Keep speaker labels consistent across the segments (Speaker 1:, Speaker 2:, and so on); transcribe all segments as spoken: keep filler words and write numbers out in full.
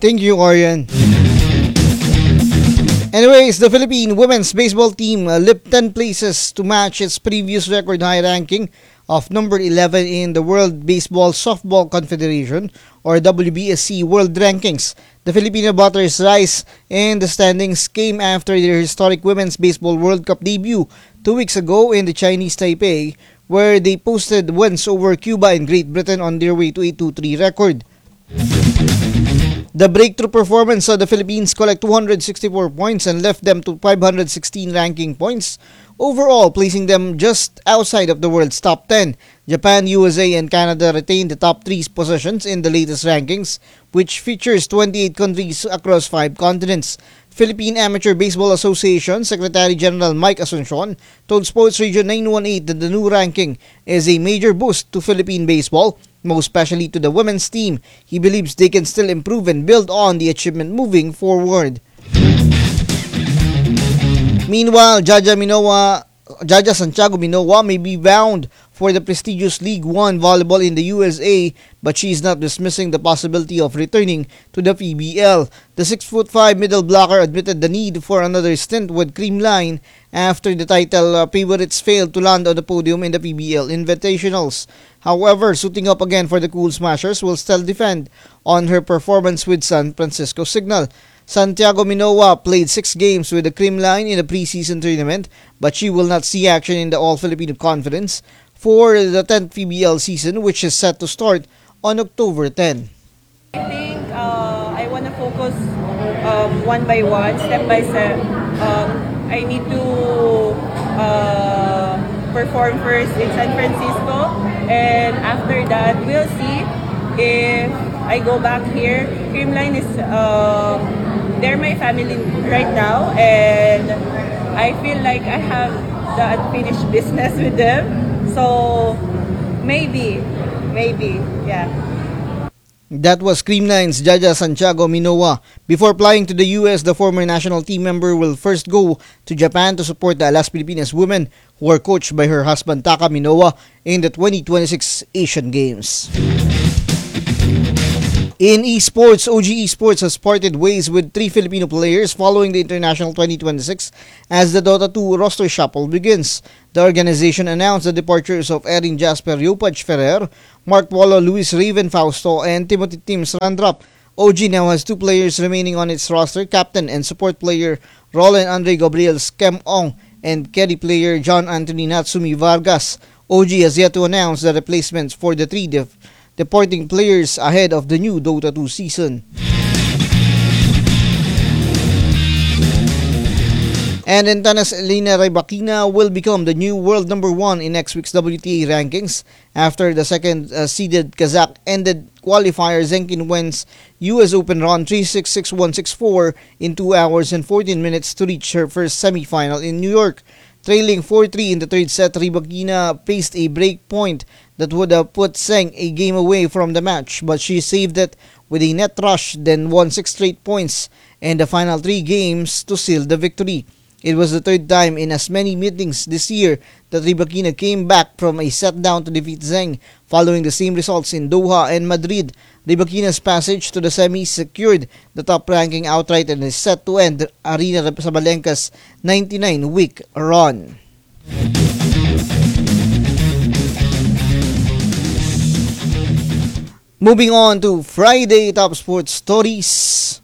Speaker 1: Thank you, Orion. Anyways, the Philippine women's baseball team uh, leaped ten places to match its previous record high ranking of number eleven in the World Baseball Softball Confederation or W B S C World Rankings. The Filipino Butters' rise in the standings came after their historic Women's Baseball World Cup debut two weeks ago in the Chinese Taipei, where they posted wins over Cuba and Great Britain on their way to a two three record. The breakthrough performance saw the Philippines collect two hundred sixty-four points and left them to five hundred sixteen ranking points, overall placing them just outside of the world's top ten. Japan, U S A, and Canada retained the top three positions in the latest rankings, which features twenty-eight countries across five continents. Philippine Amateur Baseball Association Secretary General Mike Asuncion told Sports Radio nine one eight that the new ranking is a major boost to Philippine baseball, most especially to the women's team. He believes they can still improve and build on the achievement moving forward. Meanwhile, Jaja Minowa, Jaja Santiago Minowa may be bound for the prestigious League One volleyball in the U S A, but she is not dismissing the possibility of returning to the P B L. The six foot five middle blocker admitted the need for another stint with Creamline after the title uh, favorites failed to land on the podium in the P B L Invitationals. However, suiting up again for the Cool Smashers will still defend on her performance with San Francisco Signal. Santiago Minowa played six games with the Creamline in the preseason tournament, but she will not see action in the All-Filipino Conference for the tenth P B L season, which is set to start on October tenth.
Speaker 2: I think uh, I want to focus um, one by one, step by step. Um, I need to uh, perform first in San Francisco, and after that, we'll see if I go back here. Creamline is, uh, they're my family right now, and I feel like I have the unfinished business with them. So, maybe, maybe, yeah.
Speaker 1: That was Creamline's Jaja Santiago Minowa. Before flying to the U S, the former national team member will first go to Japan to support the Alas Pilipinas women, who are coached by her husband Taka Minowa in the twenty twenty-six Asian Games. In esports, O G Esports has parted ways with three Filipino players following the International twenty twenty-six as the Dota two roster shuffle begins. The organization announced the departures of Erin Jasper Yopaj Ferrer, Mark Polo, Luis Raven Fausto, and Timothy Tims Randrop. O G now has two players remaining on its roster, captain and support player Roland Andre Gabriel Skem Ong and carry player John Anthony Natsumi Vargas. O G has yet to announce the replacements for the three def- departing players ahead of the new Dota two season. And in tennis, Elena Rybakina will become the new world number one in next week's W T A rankings after the second-seeded uh, Kazakh ended qualifier Zenkin Wen's U S Open run three six six one six four in two hours and fourteen minutes to reach her first semifinal in New York. Trailing four three in the third set, Rybakina faced a break point that would have put Zeng a game away from the match, but she saved it with a net rush, then won six straight points and the final three games to seal the victory. It was the third time in as many meetings this year that Rybakina came back from a set down to defeat Zeng, following the same results in Doha and Madrid. Rybakina's passage to the semis secured the top ranking outright and is set to end Arina Sabalenka's ninety-nine week run. Moving on to Friday Top Sports Stories.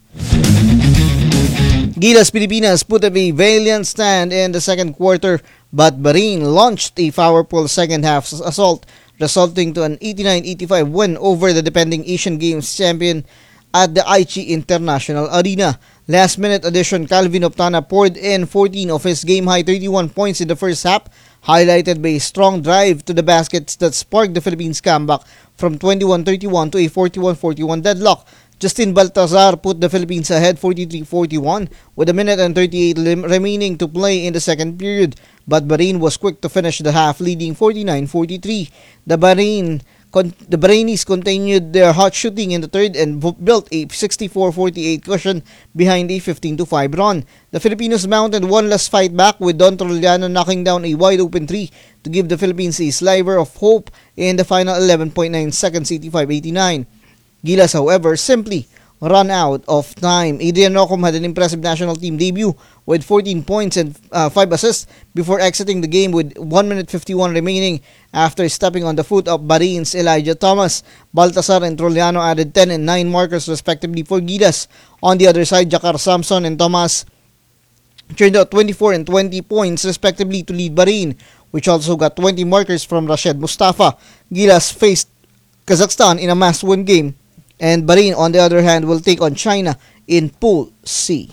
Speaker 1: Gilas Pilipinas put up a valiant stand in the second quarter, but Bahrain launched a powerful second half assault, resulting to an eighty-nine eighty-five win over the defending Asian Games champion at the Aichi International Arena. Last-minute addition Calvin Optana poured in fourteen of his game-high thirty-one points in the first half, highlighted by a strong drive to the baskets that sparked the Philippines' comeback from twenty-one thirty-one to a forty-one forty-one deadlock. Justin Baltazar put the Philippines ahead forty-three forty-one with a minute and thirty-eight lim- remaining to play in the second period, but Bahrain was quick to finish the half leading forty-nine forty-three. The Bahrain con- the Bahrainis continued their hot shooting in the third and v- built a sixty-four forty-eight cushion behind a fifteen to five run. The Filipinos mounted one last fight back with Don Trujano knocking down a wide open three to give the Philippines a sliver of hope in the final eleven point nine seconds eighty-five eighty-nine. Gilas, however, simply run out of time. Adrian Nocum had an impressive national team debut with fourteen points and uh, five assists before exiting the game with one minute fifty-one remaining after stepping on the foot of Bahrain's Elijah Thomas. Baltasar and Troliano added ten and nine markers respectively for Gilas. On the other side, Jakar Samson and Thomas turned out twenty-four and twenty points respectively to lead Bahrain, which also got twenty markers from Rashid Mustafa. Gilas faced Kazakhstan in a must-win game, and Bahrain, on the other hand, will take on China in Pool C.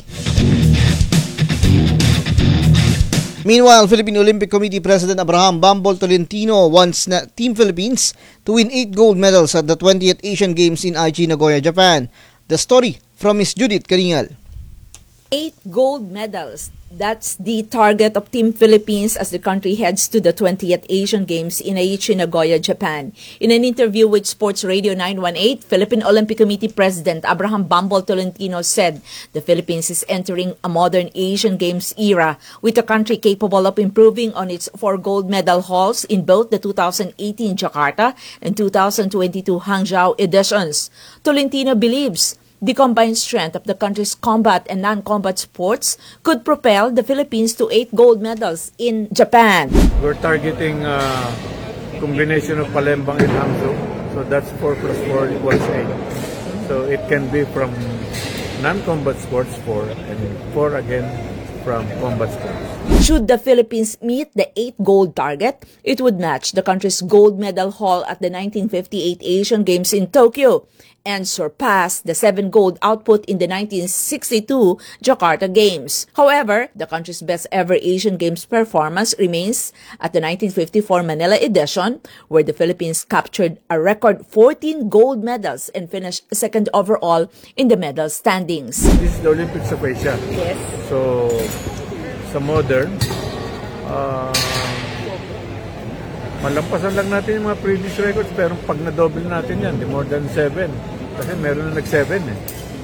Speaker 1: Meanwhile, Philippine Olympic Committee President Abraham Bambol Tolentino wants Team Philippines to win eight gold medals at the twentieth Asian Games in Aichi, Nagoya, Japan. The story from Miss Judith Karingal.
Speaker 3: Eight gold medals. That's the target of Team Philippines as the country heads to the twentieth Asian Games in Aichi, Nagoya, Japan. In an interview with Sports Radio nine one eight, Philippine Olympic Committee President Abraham Bambol Tolentino said the Philippines is entering a modern Asian Games era with a country capable of improving on its four gold medal hauls in both the two thousand eighteen Jakarta and two thousand twenty-two Hangzhou editions. Tolentino believes the combined strength of the country's combat and non-combat sports could propel the Philippines to eight gold medals in Japan.
Speaker 4: We're targeting a combination of Palembang and Hangzhou. So that's four plus four equals eight. So it can be from non-combat sports four and four again from combat sports.
Speaker 3: Should the Philippines meet the eight gold target, it would match the country's gold medal haul at the nineteen fifty-eight Asian Games in Tokyo and surpass the seven gold output in the nineteen sixty-two Jakarta Games. However, the country's best ever Asian Games performance remains at the nineteen fifty-four Manila edition, where the Philippines captured a record fourteen gold medals and finished second overall in the medal standings.
Speaker 4: This is the Olympics of Asia.
Speaker 3: Yes.
Speaker 4: So, sa modern, uh, malampasan lang natin yung mga previous records, pero pag na-double natin yan, the more than seven. Kasi meron na nag-seven eh.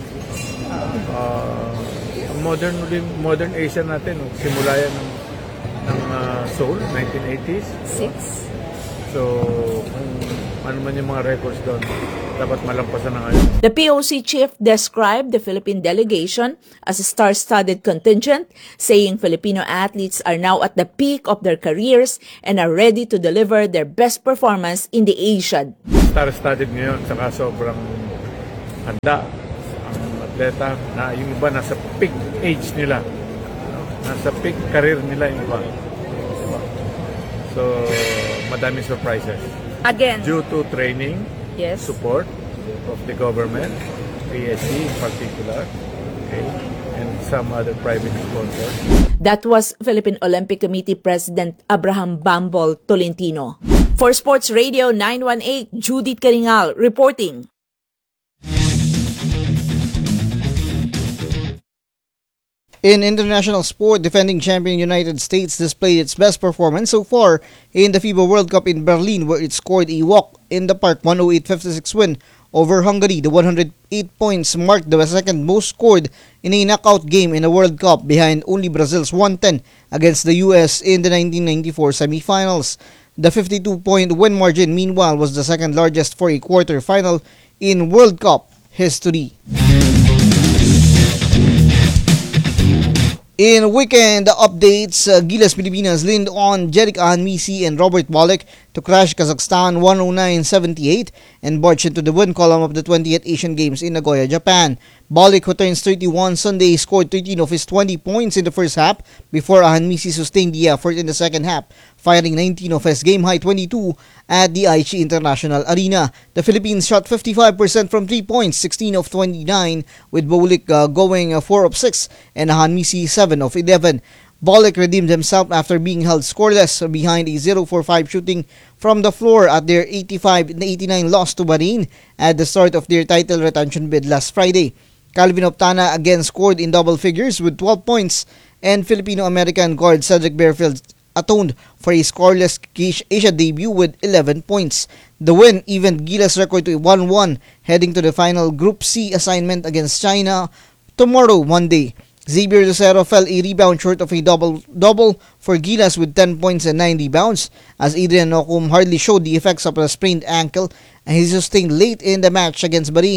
Speaker 4: Uh, ang modern, modern Asia natin, simula yan ng, ng uh, Seoul, nineteen eighties.
Speaker 3: Six.
Speaker 4: So, kung ano man yung mga records doon, dapat malampasan na ngayon.
Speaker 3: The P O C chief described the Philippine delegation as a star-studded contingent, saying Filipino athletes are now at the peak of their careers and are ready to deliver their best performance in the Asian.
Speaker 4: Star-studded ngayon, saka sobrang handa ang atleta na yung iba nasa peak age nila. Nasa peak career nila yung iba. So, madaming surprises.
Speaker 3: Again.
Speaker 4: Due to training,
Speaker 3: Yes.
Speaker 4: support of the government, P S C in particular, okay, and some other private sponsors.
Speaker 3: That was Philippine Olympic Committee President Abraham Bambol Tolentino. For Sports Radio nine one eight, Judith Karingal reporting.
Speaker 1: In international sport, defending champion United States displayed its best performance so far in the FIBA World Cup in Berlin, where it scored a walk in the park one oh eight fifty-six win over Hungary. The one hundred eight points marked the second most scored in a knockout game in a World Cup, behind only Brazil's one ten against the U S in the nineteen ninety-four semifinals. The fifty-two point win margin, meanwhile, was the second largest for a quarterfinal in World Cup history. In weekend updates, uh, Gilas Pilipinas leaned on Jeric Ahanmisi and Robert Bolick to crash Kazakhstan one oh nine seventy-eight and march into the win column of the twentieth Asian Games in Nagoya, Japan. Bolick, who turns thirty-one Sunday, scored thirteen of his twenty points in the first half before Ahanmisi sustained the effort in the second half, firing nineteen of his game-high twenty-two at the Aichi International Arena. The Philippines shot fifty-five percent from three points, sixteen of twenty-nine, with Bolick uh, going uh, four of six and Ahanmisi seven of eleven. Bolick redeemed himself after being held scoreless behind a zero for five shooting from the floor at their eighty-five eighty-nine loss to Bahrain at the start of their title retention bid last Friday. Calvin Optana again scored in double figures with twelve points, and Filipino-American guard Cedric Bearfield atoned for a scoreless Asia debut with eleven points. The win evened Gilas' record to one one heading to the final Group C assignment against China tomorrow, Monday. Xavier Lucero fell a rebound short of a double-double for Gilas with ten points and nine rebounds, as Adrian Nocum hardly showed the effects of a sprained ankle and he sustained late in the match against Bahrain.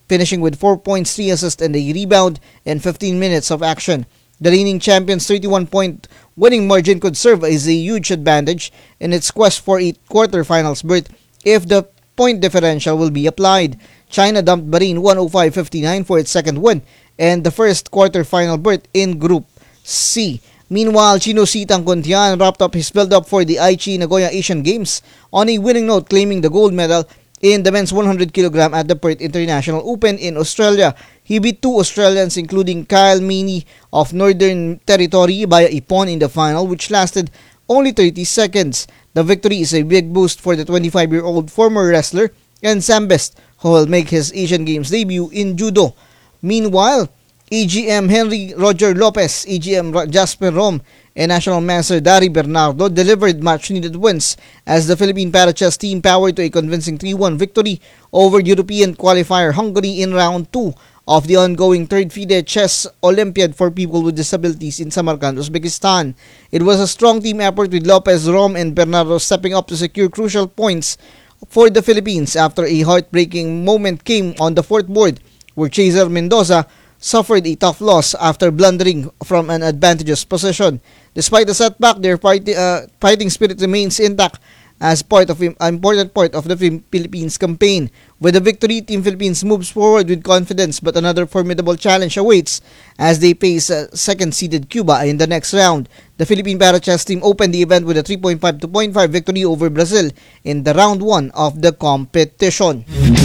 Speaker 1: finishing with four points, three assists, and a rebound in fifteen minutes of action. The reigning champion's thirty-one point winning margin could serve as a huge advantage in its quest for a quarterfinals berth if the point differential will be applied. China dumped Bahrain one oh five fifty-nine for its second win and the first quarterfinal berth in Group C. Meanwhile, Chino Sitang Kuntian wrapped up his build-up for the Aichi Nagoya Asian Games on a winning note, claiming the gold medal in the men's one hundred kilogram at the Perth International Open in Australia. He beat two Australians, including Kyle Meaney of Northern Territory, by a pawn in the final, which lasted only thirty seconds. The victory is a big boost for the twenty-five-year-old former wrestler and Sambist, who will make his Asian Games debut in judo. Meanwhile, A G M Henry Roger Lopez, A G M Jasper Rom, and National Master Dari Bernardo delivered much-needed wins as the Philippine Parachess team powered to a convincing three one victory over European qualifier Hungary in round two of the ongoing third FIDE Chess Olympiad for people with disabilities in Samarkand, Uzbekistan. It was a strong team effort with Lopez, Rom, and Bernardo stepping up to secure crucial points for the Philippines after a heartbreaking moment came on the fourth board, where Chaser Mendoza suffered a tough loss after blundering from an advantageous position. Despite the setback, their fight, uh, fighting spirit remains intact as part of an important part of the Philippines campaign. With the victory, Team Philippines moves forward with confidence, but another formidable challenge awaits as they face uh, second-seeded Cuba in the next round. The Philippine Parachess team opened the event with a three point five to two point five victory over Brazil in the round one of the competition.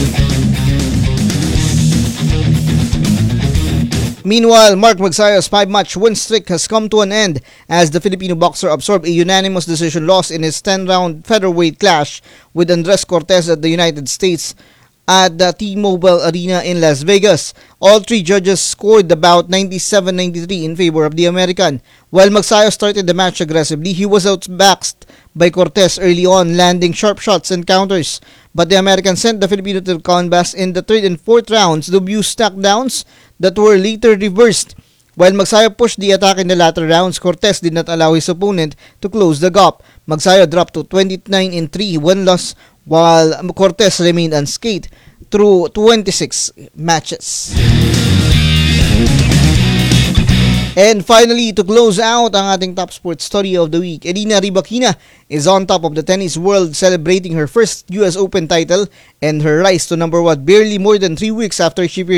Speaker 1: Meanwhile, Mark Magsayo's five-match win streak has come to an end as the Filipino boxer absorbed a unanimous decision loss in his ten-round featherweight clash with Andres Cortez at the United States at the T-Mobile Arena in Las Vegas. All three judges scored the bout ninety-seven ninety-three in favor of the American. While Magsayo started the match aggressively, he was outboxed by Cortez early on, landing sharp shots and counters. But the American sent the Filipino to canvas in the third and fourth rounds to abuse takedowns that were later reversed. While Magsayo pushed the attack in the latter rounds, Cortez did not allow his opponent to close the gap. Magsayo dropped to twenty-nine and three win-loss, while Cortez remained unscathed through twenty-six matches. And finally, to close out ang ating top sports story of the week, Elina Rybakina is on top of the tennis world, celebrating her first U S Open title and her rise to number one barely more than three weeks after she